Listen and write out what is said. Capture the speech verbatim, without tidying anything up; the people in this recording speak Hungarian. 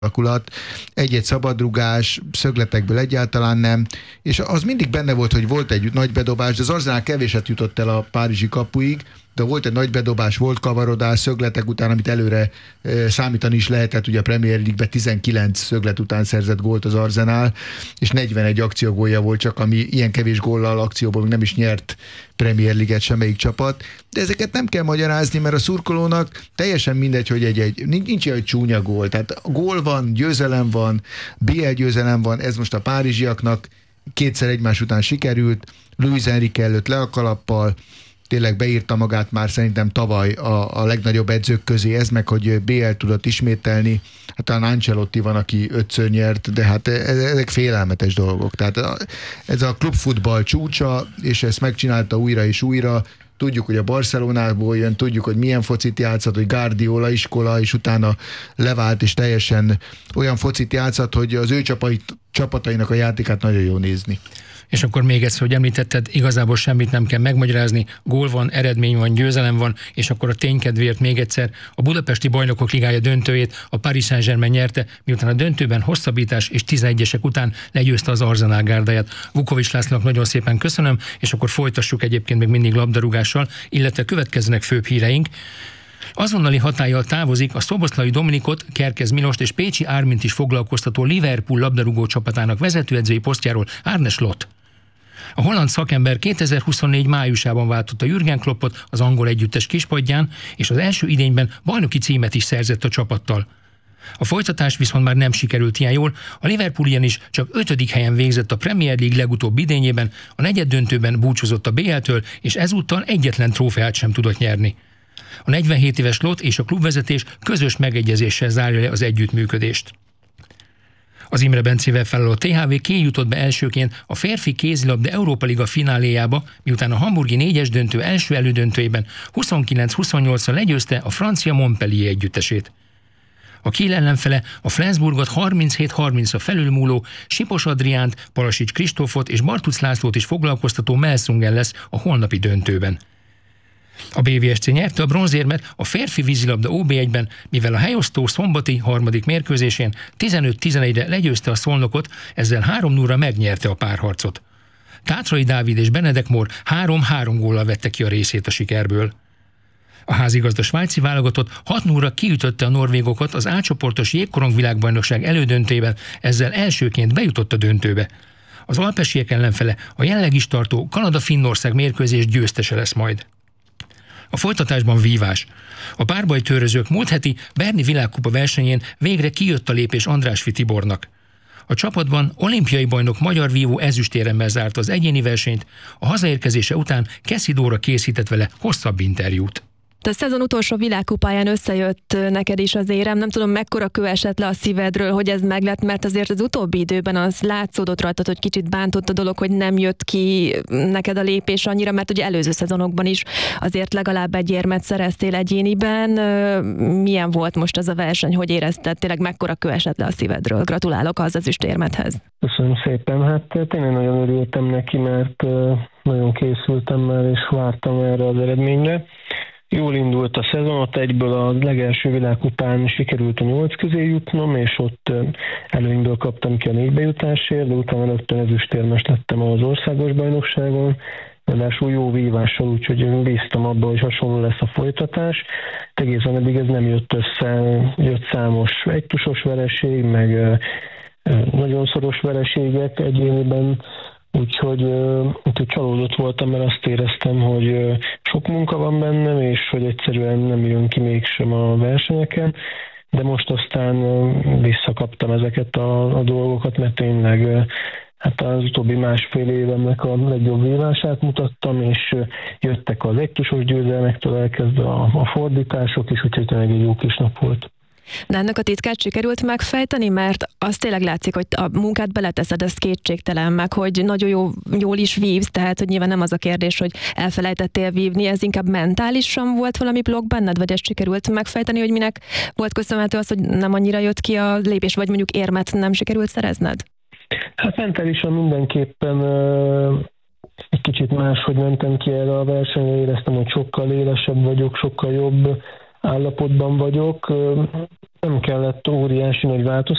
alakulat, egy-egy szabadrugás, szögletekből egyáltalán nem, és az mindig benne volt, hogy volt egy nagy bedobás, de az Arsenal kevéset jutott el a párizsi kapuig, de volt egy nagy bedobás, volt kavarodás szögletek után, amit előre e, számítani is lehetett, ugye a Premier League-ben tizenkilenc szöglet után szerzett gólt az Arsenal, és negyvenegy akciógólja volt csak, ami ilyen kevés góllal akcióból nem is nyert Premier League-et semmelyik csapat, de ezeket nem kell magyarázni, mert a szurkolónak teljesen mindegy, hogy egy-egy, nincs ilyen, hogy csúnya gól, tehát gól van, győzelem van, bé el győzelem van, ez most a párizsiaknak kétszer egymás után sikerült, Luis Enrique előtt le a kalappal, tényleg beírta magát már szerintem tavaly a, a legnagyobb edzők közé, ez meg, hogy bé el tudott ismételni, hát talán Ancelotti van, aki ötször nyert, de hát ezek félelmetes dolgok. Tehát ez a klubfutball csúcsa, és ezt megcsinálta újra és újra. Tudjuk, hogy a Barcelonából jön, tudjuk, hogy milyen focit játszott, hogy Guardiola iskola, és utána levált, és teljesen olyan focit játszott, hogy az ő csapat, csapatainak a játékát nagyon jó nézni. És akkor még egyszer, hogy említetted, igazából semmit nem kell megmagyarázni, gól van, eredmény van, győzelem van, és akkor a ténykedvéért még egyszer a Budapesti Bajnokok Ligája döntőjét a Paris Saint-Germain nyerte, miután a döntőben hosszabbítás és tizenegyesek után legyőzte az Arsenal gárdáját. Vukovics Lászlónak nagyon szépen köszönöm, és akkor folytassuk egyébként még mindig labdarúgással, illetve következnek főbb híreink. Azonnali hatállyal távozik a Szoboszlai Dominikot, Kerkez Milost és Pécsi Ármint is foglalkoztató Liverpool labdarúgó csapatának vezetőedzői posztjáról Arne Slot. A holland szakember kétezer-huszonnégy májusában váltotta Jürgen Kloppot az angol együttes kispadján, és az első idényben bajnoki címet is szerzett a csapattal. A folytatás viszont már nem sikerült ilyen jól, a Liverpool ugyanis csak ötödik helyen végzett a Premier League legutóbbi idényében, a negyeddöntőben búcsúzott a bé el-től, és ezúttal egyetlen trófeát sem tudott nyerni. A negyvenhét éves Slot és a klubvezetés közös megegyezéssel zárja le az együttműködést. Az Imre Bencével felálló té há vé kijutott be elsőként a férfi kézilabda Európa Liga fináléjába, miután a hamburgi négyes döntő első elődöntőjében huszonkilenc huszonnyolcra legyőzte a francia Montpellier együttesét. A Kiel ellenfele a Flensburgot harminchét harmincra felülmúló Sipos Adriánt, Palasics Kristófot és Bartuc Lászlót is foglalkoztató Melsungen lesz a holnapi döntőben. A bé vé es cé nyerte a bronzérmet a férfi vízilabda ó bé egyben, mivel a helyosztó szombati harmadik mérkőzésén tizenöt tizenegyre legyőzte a Szolnokot, ezzel három nullra megnyerte a párharcot. Tátrai Dávid és Benedek Mór három-három góllal vette ki a részét a sikerből. A házigazda svájci válogatott hat nullra kiütötte a norvégokat az A csoportos jégkorong világbajnokság elődöntőjében, ezzel elsőként bejutott a döntőbe. Az alpesiek ellenfele a jelenleg is tartó Kanada-Finnország mérkőzés győztese lesz majd. A folytatásban vívás. A párbajtőrözők múlt heti Berni világkupa versenyén végre kijött a lépés Andrásfi Tibornak. A csapatban olimpiai bajnok magyar vívó ezüstéremmel zárta az egyéni versenyt, a hazaérkezése után Keszi Dóra készített vele hosszabb interjút. A szezon utolsó világkupáján összejött neked is az érem, nem tudom mekkora kő esett le a szívedről, hogy ez meglett, mert azért az utóbbi időben az látszódott rajtad, hogy kicsit bántott a dolog, hogy nem jött ki neked a lépés annyira, mert ugye előző szezonokban is azért legalább egy érmet szereztél egyéniben. Milyen volt most az a verseny, hogy érezted, tényleg mekkora kő esett le a szívedről? Gratulálok az ezüstérmethez. Köszönöm szépen, hát tényleg nagyon örültem neki, mert nagyon készültem már, és vártam erre az eredményre. Jól indult a szezon, ott egyből a legelső világkupán sikerült a nyolc közé jutnom, és ott előnyből kaptam ki a négybe jutásért, de utána rögtön ezüstérmes lettem az országos bajnokságon, ráadásul jó vívással, úgyhogy bíztam abba, hogy hasonló lesz a folytatás. Egészen eddig ez nem jött össze, jött számos egytusos vereség, meg nagyon szoros vereségek egyéniben, Úgyhogy, úgyhogy csalódott voltam, mert azt éreztem, hogy sok munka van bennem, és hogy egyszerűen nem jön ki mégsem a versenyeken, de most aztán visszakaptam ezeket a, a dolgokat, mert tényleg hát az utóbbi másfél évemnek a legjobb vívását mutattam, és jöttek az egytusos győzelmektől elkezdve a, a fordítások is, úgyhogy tényleg egy jó kis nap volt. De ennek a titkát sikerült megfejteni, mert az tényleg látszik, hogy a munkát beleteszed, ez kétségtelen, meg hogy nagyon jó, jól is vívsz, tehát hogy nyilván nem az a kérdés, hogy elfelejtettél vívni, ez inkább mentálisan volt valami blokk benned, vagy ezt sikerült megfejteni, hogy minek volt köszönhető az, hogy nem annyira jött ki a lépés, vagy mondjuk érmet nem sikerült szerezned? Hát mentálisan mindenképpen uh, egy kicsit máshogy mentem ki erre a versenyre, éreztem, hogy sokkal élesebb vagyok, sokkal jobb állapotban vagyok. Nem kellett óriási nagy változtatás,